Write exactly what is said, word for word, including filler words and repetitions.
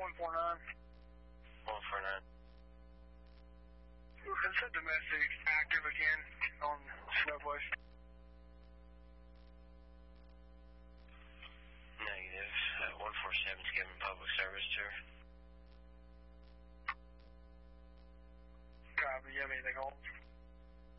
one four nine. one four nine. It's a domestic active again on Snowplace. Negative. Uh, one four seven's giving public service tour. Copy. You have anything on?